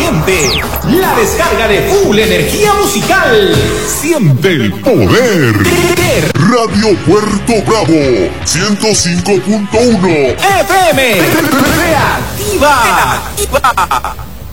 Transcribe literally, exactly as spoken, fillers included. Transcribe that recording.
siente la descarga de full energía musical. Siente el poder de Radio Puerto Bravo ciento cinco punto uno F M. Reactiva.